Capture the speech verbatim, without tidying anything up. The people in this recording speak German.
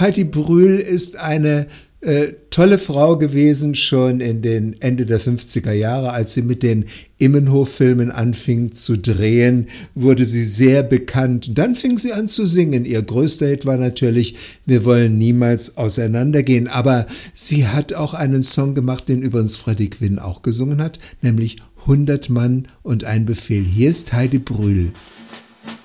Heidi Brühl ist eine äh, tolle Frau gewesen, schon in den Ende der fünfziger Jahre, als sie mit den Immenhof-Filmen anfing zu drehen, wurde sie sehr bekannt. Dann fing sie an zu singen. Ihr größter Hit war natürlich Wir wollen niemals auseinandergehen. Aber sie hat auch einen Song gemacht, den übrigens Freddie Quinn auch gesungen hat, nämlich hundert Mann und ein Befehl. Hier ist Heidi Brühl.